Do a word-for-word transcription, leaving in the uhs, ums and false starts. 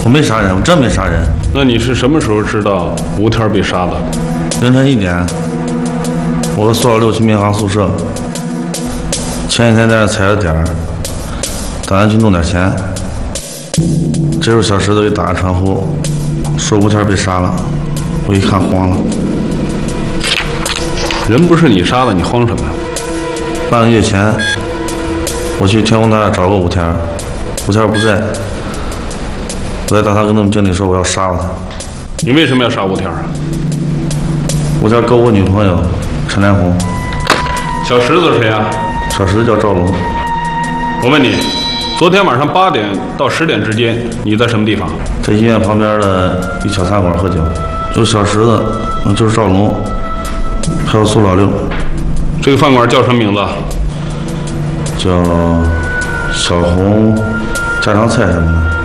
我没杀人，我真没杀人。 那你是什么时候知道吴天被杀的？ 凌晨一点，我和苏老六去民航宿舍，前几天在这踩着点儿，打算去弄点钱。这时候小石头给打个传呼，说吴天被杀了。我一看慌了， 人不是你杀的，你慌什么呀？ 半个月前，我去天空大厦找过吴天，吴天不在。我在大堂跟他们经理说我要杀了他。 你为什么要杀吴天啊？ 吴天勾我女朋友陈连红。 小石子谁啊？ 小石子叫赵龙。 我问你，昨天晚上八点到十点之间，你在什么地方？ 在医院旁边的一小餐馆喝酒。就小石子，嗯，就是赵龙，还有苏老六。 这个饭馆叫什么名字？ 叫小红家常菜什么的。